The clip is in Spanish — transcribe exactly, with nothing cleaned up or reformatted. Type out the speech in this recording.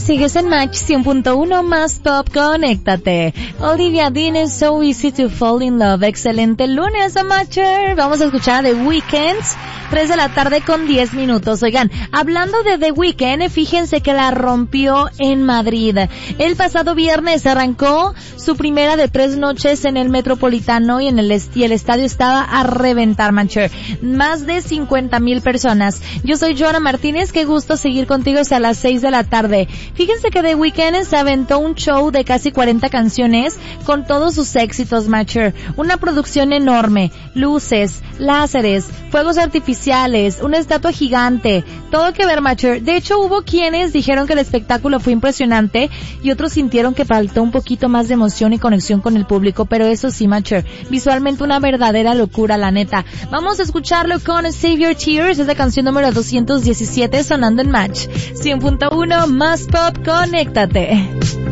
Sigues en Match cien punto uno más Pop, conéctate. Olivia Dean es So Easy to Fall in Love. Excelente lunes, Matcher. Vamos a escuchar a The Weeknd, tres de la tarde con diez minutos. Oigan, hablando de The Weeknd, fíjense que la rompió en Madrid. El pasado viernes arrancó su primera de tres noches en el Metropolitano y en el, est- y el estadio estaba a reventar, Matcher. Más de cincuenta mil personas. Yo soy Joana Martínez, qué gusto seguir contigo hasta las seis de la tarde. Fíjense que The Weeknd se aventó un show de casi cuarenta canciones con todos sus éxitos, Matcher. Una producción enorme, luces, láseres, fuegos artificiales, una estatua gigante, todo que ver, Matcher. De hecho, hubo quienes dijeron que el espectáculo fue impresionante y otros sintieron que faltó un poquito más de emoción y conexión con el público, pero eso sí, Matcher, visualmente una verdadera locura, la neta. Vamos a escucharlo con Save Your Tears, es la canción número doscientos diecisiete sonando en Match cien punto uno más Pop, conéctate.